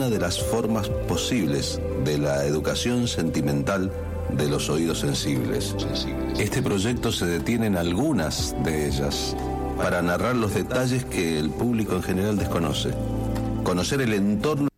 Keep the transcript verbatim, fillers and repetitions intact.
una de las formas posibles de la educación sentimental de los oídos sensibles. Este proyecto se detiene en algunas de ellas para narrar los detalles que el público en general desconoce, conocer el entorno